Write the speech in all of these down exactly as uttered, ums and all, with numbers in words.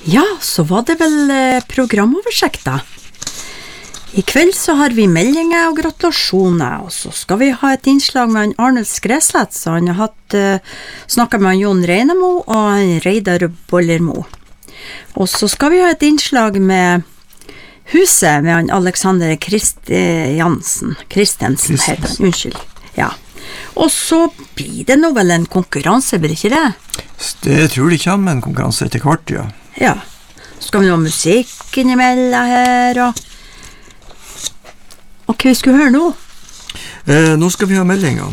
Ja, så var det vel eh, programoversikt da. I kveld så har vi meldinger og gratulasjoner, og så skal vi ha et innslag med en Arnold Skreslett, så han har hatt, eh, snakket med Jon Reinemo og en Reidar Bollermo. Og så skal vi ha et innslag med Huset med han Alexander Kristiansen, Kristensen heter han, unnskyld. Ja. Og så blir det nå vel en konkurranse, blir det ikke det? Det tror jeg kommer en konkurranse etter kvart, ja. Ja. Så skal vi ha musikk innimellom her, og... Og hva vi skulle høre nå? Eh, nå skal vi ha meldingene.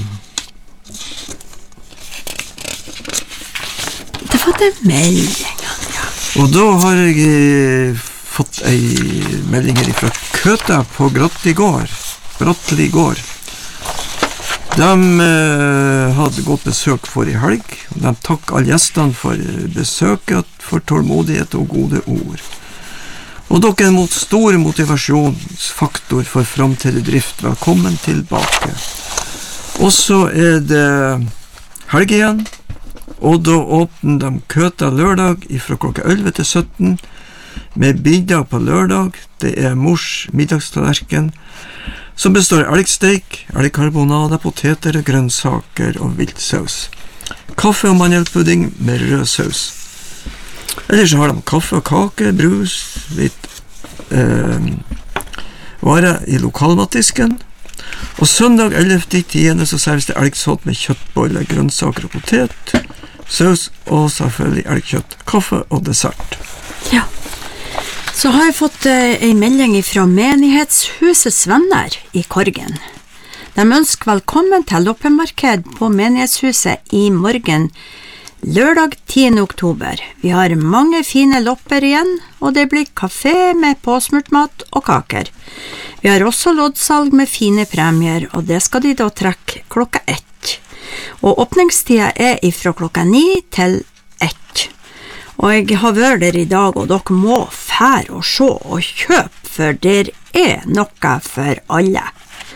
Det var det meldingene, ja. Og da har jeg eh, fått ei melding her fra Køta på Grottigård. Grottigård. De eh, hadde godt besøk for i helg. De takk alle gjestene for besøket, for tålmodighet og gode ord. Og dere mot stor motivasjonsfaktor for fremtidig drift. Velkommen tilbake. Og så er det helg igjen, og da åpner de Køta lørdag fra klokka elleve til sytten med middag på lørdag. Det er mors middagstallerken, som består av elgsteik, elgkarbonade, poteter, grønnsaker og viltsaus. Kaffe og mandelpudding med rød saus. Ellers så har de kaffe og kake, brus, litt eh, varer i lokalmatdisken. Og søndag ellevte tiende så serveres det elgsått med kjøttboller, grønnsaker og potet, saus og selvfølgelig elgkjøtt, kaffe og dessert. Ja. Så har jeg fått eh, en melding fra Menighetshusets venner i Korgen. De ønsker velkommen til loppemarked på Menighetshuset i morgen, lørdag tiende oktober. Vi har mange fine lopper igjen, og det blir kafé med påsmurt mat og kaker. Vi har også loddsalg med fine premier, og det skal de da trekke klokka ett. Og åpningstida er ifra klokka ni til ett. Og jeg har vært der i dag, og dere må fære og se og kjøpe, for der er noe for alle.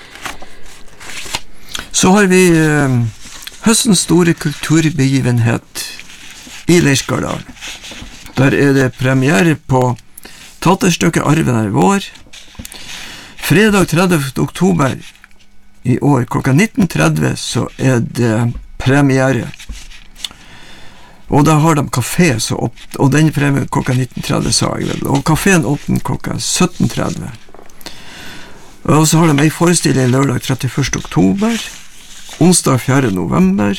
Så har vi... Eh høstens store kulturbegivenhet i Leirskardal. Der er det premiere på teaterstykket Arven er vår. Fredag tredivte oktober i år klokka nitten tretti så er det premiere. Og da har de kafé, så opp, og den premiere klokka nitten tretti sa jeg vel. Og kaféen åpner klokka sytten tretti. Og så har de en forestilling lørdag trettiførste oktober. Onsdag fjerde november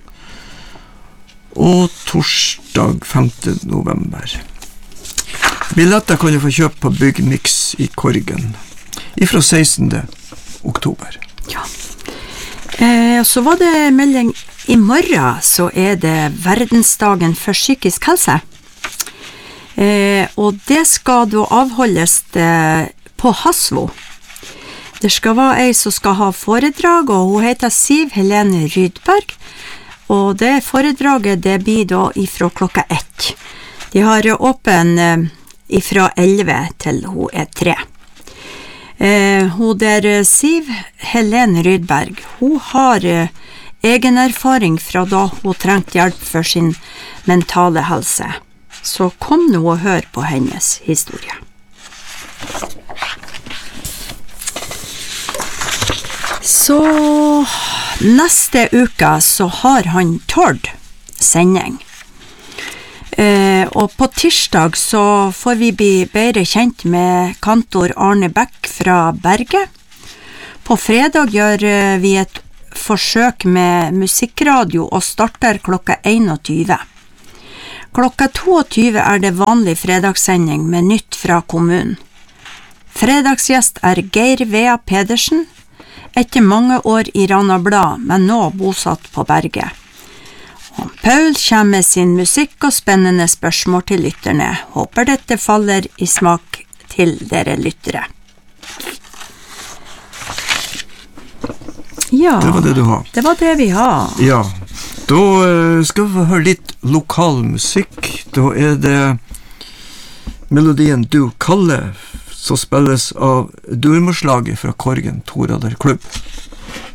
og torsdag femte november. Billetter kan du få kjøpt på Byggmix i Korgen ifra sekstende oktober. Ja. Eh, så var det melding i morgen, så er det verdensdagen for psykisk helse. Eh, og det skal da avholdes det på Hasvo. Det skal være ei som skal ha foredrag, og hun heter Siv Helene Rydberg, og det foredraget det blir da ifra klokka ett. De har åpen eh, ifra elleve til hun er tre. Eh, hun der Siv Helene Rydberg, hun har eh, egen erfaring fra da hun trengte hjelp for sin mentale helse. Så kom nå og hør på hennes historie. Så neste uke så har han Tord sending. Eh, og på tirsdag så får vi bli bedre kjent med kantor Arne Beck fra Berge. På fredag gjør vi et forsøk med musikkradio og starter klokka einogtyve. Klokka tjueto er det vanlig fredagssending med nytt fra kommunen. Fredagsgjest er Geir Vea Pedersen, etter mange år i Rana Blad, men nå bosatt på Berge. Og Paul kommer med sin musikk og spennende spørsmål til lytterne. Håper dette faller i smak til dere lyttere. Ja, det var det du har. Det var det vi har. Ja, da skal vi høre litt lokal musikk. Da er det melodien Du Kalle, som spilles av Durmorslaget fra Korgen Torader Klubb.